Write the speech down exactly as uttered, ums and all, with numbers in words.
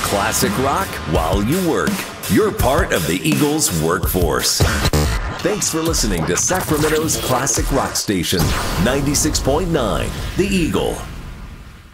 classic rock while you work. You're part of the Eagles workforce. Thanks for listening to Sacramento's classic rock station, ninety-six point nine, The Eagle.